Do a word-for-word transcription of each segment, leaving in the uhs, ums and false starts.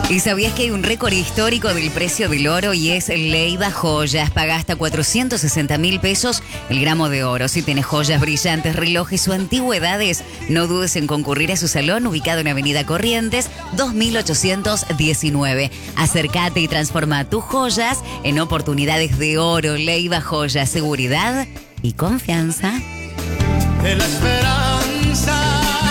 ¿Y sabías que hay un récord histórico del precio del oro y es Leiva Joyas? Paga hasta cuatrocientos sesenta mil pesos el gramo de oro. Si tienes joyas brillantes, relojes o antigüedades, no dudes en concurrir a su salón ubicado en Avenida Corrientes dos mil ochocientos diecinueve. Acércate y transforma tus joyas en oportunidades de oro. Leiva Joyas, seguridad y confianza. De la esperanza.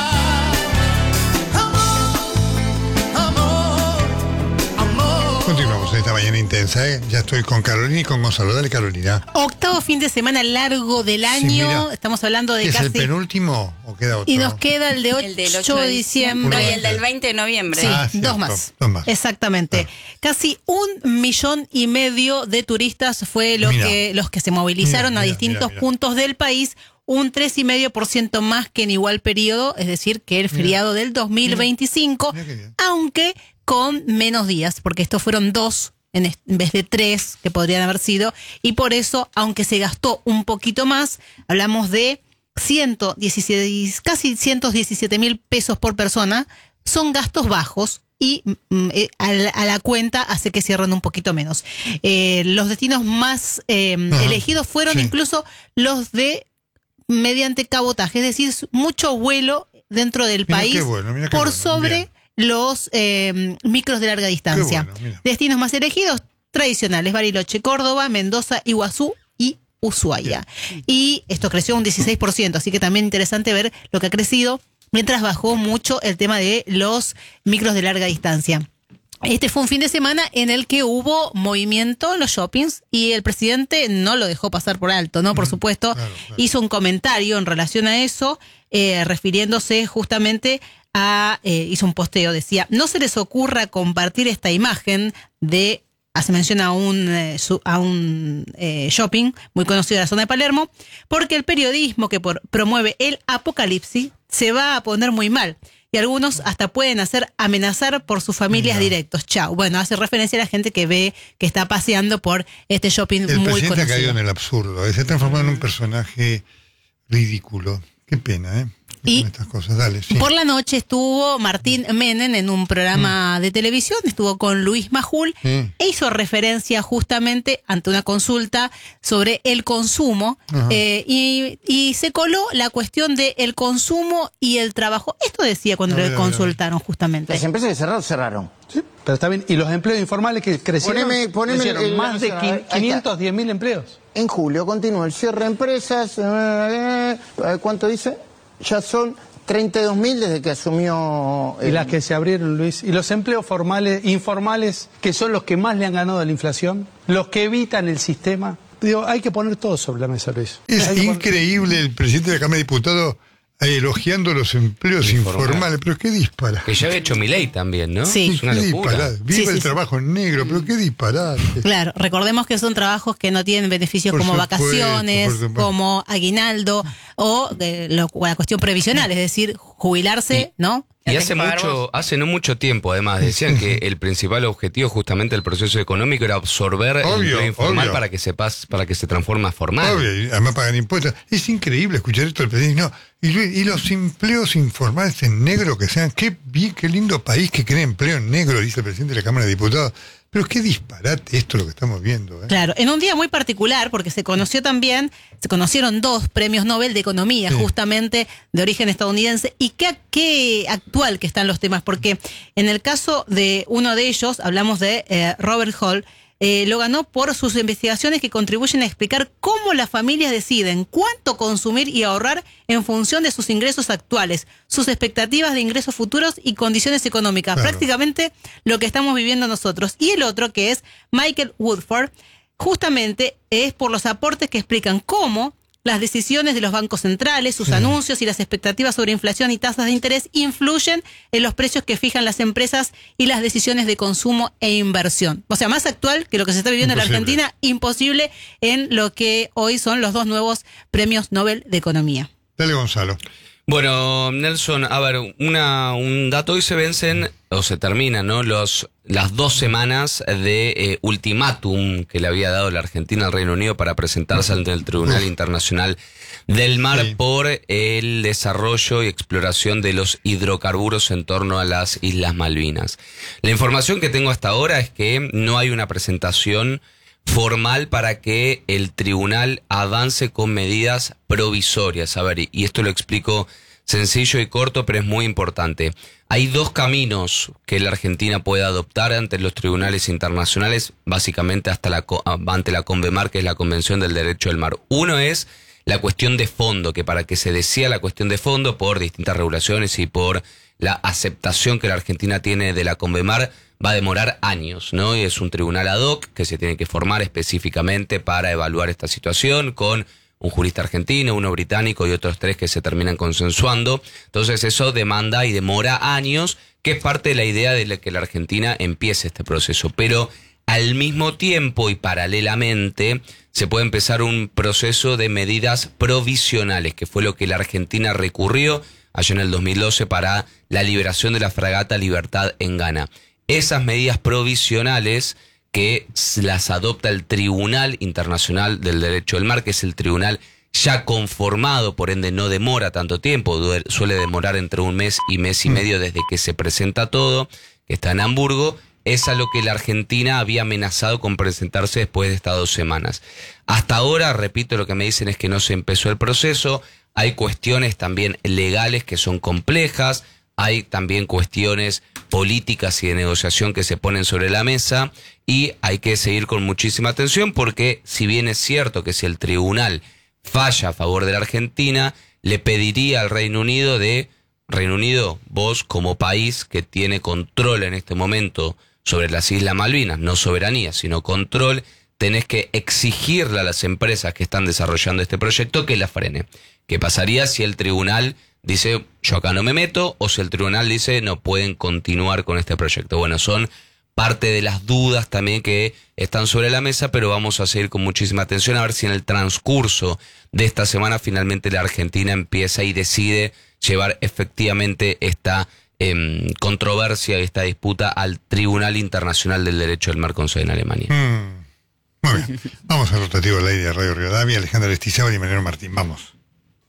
Continuamos en esta mañana intensa, ¿eh? Ya estoy con Carolina y con Gonzalo. Dale, Carolina. Octavo fin de semana largo del año. Sí, mira, estamos hablando de ¿es casi... el penúltimo o queda otro? Y nos queda el de ocho, el del ocho de diciembre y el del veinte de noviembre. Sí, ah, dos, más. dos más. Exactamente. Ah. Casi un millón y medio de turistas fue lo que, los que se movilizaron mira, mira, a distintos mira, mira. puntos del país. Un tres coma cinco por ciento más que en igual periodo, es decir, que el feriado mira. del dos mil veinticinco, mira, aunque con menos días, porque estos fueron dos en vez de tres que podrían haber sido, y por eso, aunque se gastó un poquito más, hablamos de ciento dieciséis, casi ciento diecisiete mil pesos por persona, son gastos bajos y eh, a, la, a la cuenta hace que cierren un poquito menos. Eh, los destinos más eh, elegidos fueron sí. incluso los de mediante cabotaje, es decir, mucho vuelo dentro del mira país bueno, por bueno, sobre bien. los eh, micros de larga distancia. Bueno, destinos más elegidos, tradicionales, Bariloche, Córdoba, Mendoza, Iguazú y Ushuaia. Bien. Y esto creció un dieciséis por ciento, así que también interesante ver lo que ha crecido, mientras bajó mucho el tema de los micros de larga distancia. Este fue un fin de semana en el que hubo movimiento en los shoppings y el presidente no lo dejó pasar por alto, ¿no? Por supuesto, claro, claro. hizo un comentario en relación a eso, eh, refiriéndose justamente a, eh, hizo un posteo, decía, no se les ocurra compartir esta imagen de, hace mención a un, eh, su, a un eh, shopping muy conocido de la zona de Palermo, porque el periodismo que por, promueve el apocalipsis se va a poner muy mal. Y algunos hasta pueden hacer amenazar por sus familias no. directos. Chau. Bueno, hace referencia a la gente que ve que está paseando por este shopping el muy conocido. El presidente ha caído en el absurdo. Se ha transformado en un personaje ridículo. Qué pena, ¿eh? Y estas cosas. Dale, sí. por la noche estuvo Martín Menem en un programa mm. de televisión, estuvo con Luis Majul mm. e hizo referencia justamente ante una consulta sobre el consumo eh, y, y se coló la cuestión de el consumo y el trabajo. Esto decía cuando no, le no, consultaron no. justamente. Las empresas que cerraron, cerraron. Sí, pero está bien. ¿Y los empleos informales que crecieron? Poneme, poneme crecieron el, el, más de quinientos diez mil empleos. En julio continúa el cierre de empresas. Eh, ¿Cuánto dice? Ya son treinta y dos mil desde que asumió... El... Y las que se abrieron, Luis. ¿Y los empleos formales, informales, que son los que más le han ganado a la inflación? Los que evitan el sistema. Digo, hay que poner todo sobre la mesa, Luis. Es increíble poner... el presidente de la Cámara de Diputados elogiando los empleos Informal. informales, pero qué disparate. Que ya había hecho Milei también, ¿no? Sí. Es una qué locura. Disparate. Viva sí, sí, el sí. trabajo en negro, pero qué disparate. Claro, recordemos que son trabajos que no tienen beneficios por como supuesto, vacaciones, como aguinaldo o eh, lo, la cuestión previsional, es decir, jubilarse, y, ¿no? Y hace mucho, hace no mucho tiempo, además, decían que el principal objetivo justamente del proceso económico era absorber obvio, el empleo informal obvio. para que se pas, para que se transforme a formal. Obvio, y además pagan impuestos. Es increíble escuchar esto del presidente. No, y, y los empleos informales en negro que sean, qué bien, qué lindo país que crea empleo en negro, dice el presidente de la Cámara de Diputados. Pero qué disparate esto lo que estamos viendo. ¿eh? Claro, en un día muy particular, porque se conoció también, se conocieron dos premios Nobel de Economía, sí. justamente de origen estadounidense, y qué, qué actual que están los temas, porque en el caso de uno de ellos, hablamos de eh, Robert Hall, eh, lo ganó por sus investigaciones que contribuyen a explicar cómo las familias deciden cuánto consumir y ahorrar en función de sus ingresos actuales, sus expectativas de ingresos futuros y condiciones económicas. Claro. Prácticamente lo que estamos viviendo nosotros. Y el otro, que es Michael Woodford, justamente es por los aportes que explican cómo las decisiones de los bancos centrales, sus sí. anuncios y las expectativas sobre inflación y tasas de interés influyen en los precios que fijan las empresas y las decisiones de consumo e inversión. O sea, más actual que lo que se está viviendo imposible. en la Argentina, imposible en lo que hoy son los dos nuevos premios Nobel de Economía. Dale, Gonzalo. Bueno, Nelson, a ver, una, un dato, hoy se vencen, o se terminan, ¿no? Los, las dos semanas de eh, ultimátum que le había dado la Argentina al Reino Unido para presentarse ante el Tribunal Internacional del Mar sí. por el desarrollo y exploración de los hidrocarburos en torno a las Islas Malvinas. La información que tengo hasta ahora es que no hay una presentación formal para que el tribunal avance con medidas provisorias. A ver, y esto lo explico sencillo y corto, pero es muy importante. Hay dos caminos que la Argentina puede adoptar ante los tribunales internacionales, básicamente hasta la ante la CONVEMAR, que es la Convención del Derecho del Mar. Uno es la cuestión de fondo, que para que se decida la cuestión de fondo por distintas regulaciones y por la aceptación que la Argentina tiene de la CONVEMAR, va a demorar años, ¿no? Y es un tribunal ad hoc que se tiene que formar específicamente para evaluar esta situación con un jurista argentino, uno británico y otros tres que se terminan consensuando. Entonces eso demanda y demora años, que es parte de la idea de que la Argentina empiece este proceso. Pero al mismo tiempo y paralelamente se puede empezar un proceso de medidas provisionales, que fue lo que la Argentina recurrió allá en el dos mil doce para la liberación de la fragata Libertad en Ghana. Esas medidas provisionales que las adopta el Tribunal Internacional del Derecho del Mar, que es el tribunal ya conformado, por ende no demora tanto tiempo, suele demorar entre un mes y mes y medio desde que se presenta todo, que está en Hamburgo, es a lo que la Argentina había amenazado con presentarse después de estas dos semanas. Hasta ahora, repito, lo que me dicen es que no se empezó el proceso, hay cuestiones también legales que son complejas, hay también cuestiones políticas y de negociación que se ponen sobre la mesa y hay que seguir con muchísima atención porque si bien es cierto que si el tribunal falla a favor de la Argentina, le pediría al Reino Unido de, Reino Unido, vos como país que tiene control en este momento sobre las Islas Malvinas, no soberanía, sino control, tenés que exigirle a las empresas que están desarrollando este proyecto que la frene. ¿Qué pasaría si el tribunal dice, yo acá no me meto, o si el tribunal dice, no pueden continuar con este proyecto? Bueno, son parte de las dudas también que están sobre la mesa, pero vamos a seguir con muchísima atención a ver si en el transcurso de esta semana finalmente la Argentina empieza y decide llevar efectivamente esta eh, controversia y esta disputa al Tribunal Internacional del Derecho del Mar con sede en Alemania. Mm. Muy bien. Vamos al rotativo al aire de Radio Rivadavia, Alejandra Lestizábal y Mariano Martín. Vamos.